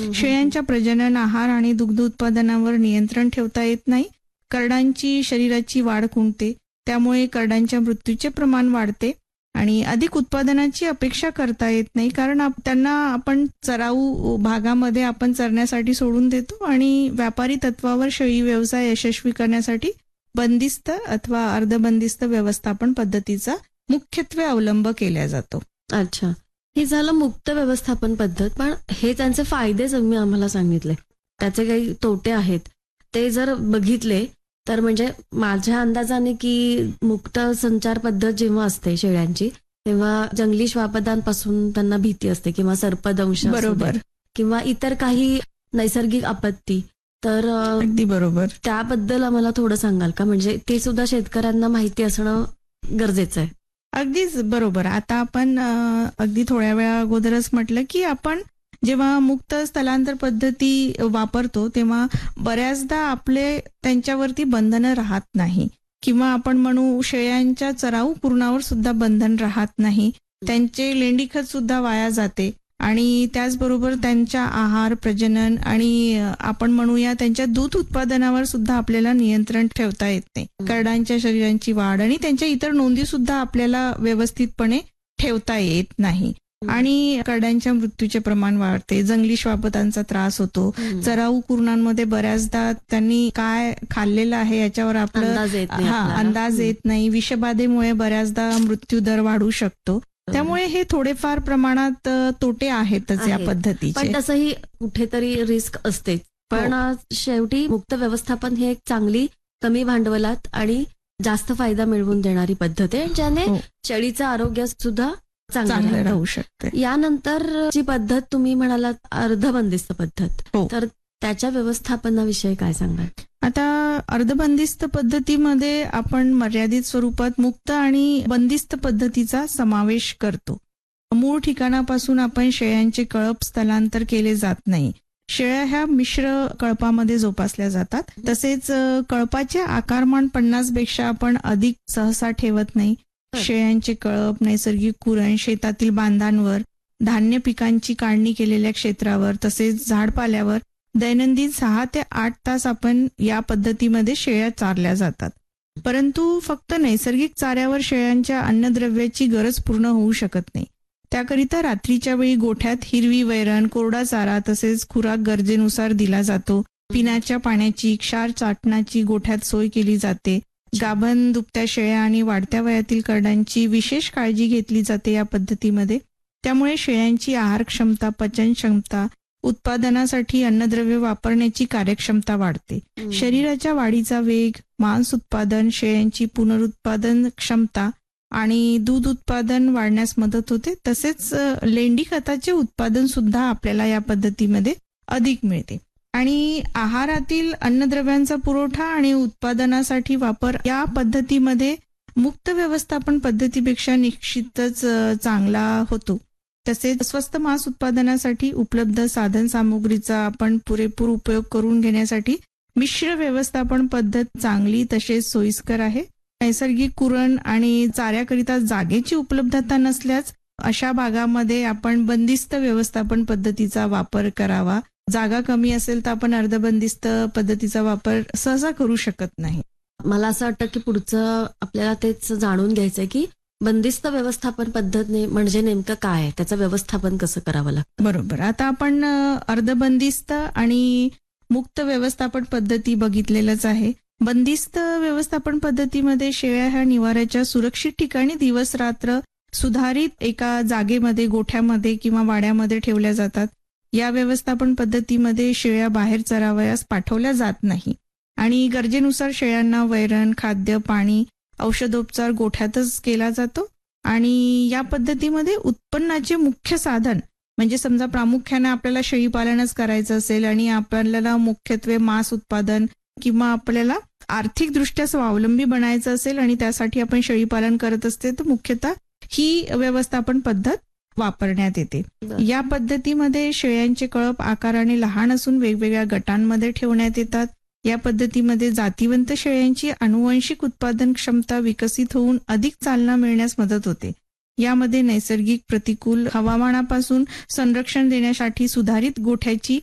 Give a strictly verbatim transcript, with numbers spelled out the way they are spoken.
शेळ्यांच्या प्रजनन, आहार आणि दुग्ध उत्पादनावर नियंत्रण ठेवता येत नाही. करडांची शरीराची वाढ खुंटते, त्यामुळे करडांच्या मृत्यूचे प्रमाण वाढते आणि अधिक उत्पादनाची अपेक्षा करता येत नाही, कारण त्यांना आपण चराऊ भागामध्ये आपण चरण्यासाठी सोडून देतो आणि व्यापारी तत्वावर शेळी व्यवसाय यशस्वी करण्यासाठी बंदिस्त अथवा अर्धबंदिस्त व्यवस्थापन पद्धतीचा मुख्यत्वे अवलंब केला जातो. अच्छा, हे झालं मुक्त व्यवस्थापन पद्धत. पण हे त्यांचे फायदे तुम्ही आम्हाला सांगितले, त्याचे काही तोटे आहेत ते जर बघितले तर म्हणजे माझ्या अंदाजाने की मुक्त संचार पद्धत जेव्हा असते शेळ्यांची, तेव्हा जंगली श्वापदांपासून त्यांना भीती असते किंवा सर्पदंश बरोबर किंवा इतर काही नैसर्गिक आपत्ती. तर अगदी बरोबर, त्याबद्दल आम्हाला थोडं सांगाल का? म्हणजे ते सुद्धा शेतकऱ्यांना माहिती असणं गरजेचं आहे. अगदीच बरोबर. आता आपण अगदी थोड्या वेळा अगोदरच म्हटलं की आपण जेव्हा मुक्त स्थलांतर पद्धती वापरतो तेव्हा बऱ्याचदा आपले त्यांच्यावरती बंधनं राहत नाही, किंवा आपण म्हणू शेळ्यांच्या चराऊ कुरणावर सुद्धा बंधन राहत नाही. त्यांचे लेंडीखत सुद्धा वाया जाते आणि त्याचबरोबर त्यांच्या आहार, प्रजनन आणि आपण म्हणूया त्यांच्या दूध उत्पादनावर सुद्धा आपल्याला नियंत्रण ठेवता येत नाही. करडांच्या शरीरांची वाढ आणि त्यांच्या इतर नोंदी सुद्धा आपल्याला व्यवस्थितपणे ठेवता येत नाही आणि करडांच्या मृत्यूचे प्रमाण वाढते. जंगली श्वापदांचा त्रास होतो. चराऊ कुरणांमध्ये बऱ्याचदा त्यांनी काय खाल्लेलं आहे याच्यावर आपलं हा अंदाज येत नाही. विषबाधेमुळे बऱ्याचदा मृत्यू दर वाढू शकतो. त्यामुळे हे थोडेफार प्रमाणात तोटे आहेतच या पद्धतीचे. पण तसंही कुठेतरी रिस्क असते. पण शेवटी मुक्त व्यवस्थापन ही एक चांगली, कमी भांडवलात आणि जास्त फायदा मिळवून देणारी पद्धत आहे, ज्याने शेळीचं आरोग्य सुद्धा चांगलं राहू शकते. यानंतर जी पद्धत तुम्ही म्हणालात अर्धबंदिस्त पद्धत, तर त्याच्या व्यवस्थापनाविषयी काय सांगाल? आता अर्धबंदिस्त पद्धतीमध्ये आपण मर्यादित स्वरूपात मुक्त आणि बंदिस्त पद्धतीचा समावेश करतो. मूळ ठिकाणापासून आपण शेळ्यांचे कळप स्थलांतर केले जात नाही. शेळ्या ह्या मिश्र कळपामध्ये जोपासल्या जातात. तसेच कळपाचे आकारमान पन्नास पेक्षा आपण अधिक सहसा ठेवत नाही. शेळ्यांचे कळप, नैसर्गिक कुरण शेतातील बांधांवर, धान्य पिकांची काढणी केलेल्या क्षेत्रावर, तसेच झाडपाल्यावर दैनंदिन सहा ते आठ तास आपण या पद्धतीमध्ये शेळ्या चारल्या जातात. परंतु फक्त नैसर्गिक चाऱ्यावर शेळ्यांच्या अन्नद्रव्याची गरज पूर्ण होऊ शकत नाही. त्याकरिता रात्रीच्या वेळी गोठ्यात हिरवी वैरण, कोरडा चारा तसेच खुराक गरजेनुसार दिला जातो. पिण्याच्या पाण्याची, क्षार चाटणाची गोठ्यात सोय केली जाते. गाभण दुभत्या शेळ्या आणि वाढत्या वयातील करडांची विशेष काळजी घेतली जाते या पद्धतीमध्ये. त्यामुळे शेळ्यांची आहार क्षमता, पचन क्षमता, उत्पादनासाठी अन्नद्रव्य वापरण्याची कार्यक्षमता वाढते. शरीराच्या वाढीचा वेग, मांस उत्पादन, शेळ्यांची पुनरुत्पादन क्षमता आणि दूध उत्पादन वाढण्यास मदत होते. तसेच लेंडी खताचे उत्पादन सुद्धा आपल्याला या पद्धतीमध्ये अधिक मिळते. आणि आहारातील अन्नद्रव्यांचा पुरवठा आणि उत्पादनासाठी वापर या पद्धतीमध्ये मुक्त व्यवस्थापन पद्धतीपेक्षा निश्चितच चांगला होतो. तसेच स्वस्त मांस उत्पादनासाठी उपलब्ध साधन सामुग्रीचा आपण पुरेपूर उपयोग करून घेण्यासाठी मिश्र व्यवस्थापन पद्धत चांगली तसेच सोयीस्कर आहे. नैसर्गिक कुरण आणि चाऱ्याकरिता जागेची उपलब्धता नसल्यास अशा भागामध्ये आपण बंदिस्त व्यवस्थापन पद्धतीचा वापर करावा. जागा कमी असेल तर आपण अर्धबंदिस्त पद्धतीचा वापर सहसा करू शकत नाही. मला असं वाटतं की पुढचं आपल्याला तेच जाणून घ्यायचंय की बंदिस्त व्यवस्थापन पद्धत म्हणजे नेमकं काय आहे, त्याचं व्यवस्थापन कसं करावं लागतं. बरोबर. आता आपण अर्धबंदिस्त आणि मुक्त व्यवस्थापन पद्धती बघितलेलंच आहे. बंदिस्त व्यवस्थापन पद्धतीमध्ये शेळ्या ह्या निवाऱ्याच्या सुरक्षित ठिकाणी दिवस रात्र सुधारित एका जागेमध्ये, गोठ्यामध्ये किंवा वाड्यामध्ये ठेवल्या जातात. या व्यवस्थापन पद्धतीमध्ये शेळ्या बाहेर चरावयास पाठवल्या जात नाही आणि गरजेनुसार शेळ्यांना वैरण, खाद्य, पाणी, औषधोपचार गोठ्यातच केला जातो. आणि या पद्धतीमध्ये उत्पन्नाचे मुख्य साधन म्हणजे समजा प्रामुख्याने आपल्याला शेळीपालनच करायचं असेल आणि आपल्याला मुख्यत्वे मांस उत्पादन किंवा आपल्याला आर्थिक दृष्ट्या स्वावलंबी बनायचं असेल आणि त्यासाठी आपण शेळीपालन करत असते तर मुख्यतः ही व्यवस्थापन पद्धत वापरण्यात येते. या पद्धतीमध्ये शेळ्यांचे कळप आकाराने लहान असून वेगवेगळ्या गटांमध्ये ठेवण्यात येतात. या पद्धतीमध्ये जातिवंत शेळ्यांची आनुवंशिक उत्पादन क्षमता विकसित होऊन अधिक चालना मिळण्यास मदत होते. यामध्ये नैसर्गिक प्रतिकूल हवामानापासून संरक्षण देण्यासाठी सुधारित गोठ्याची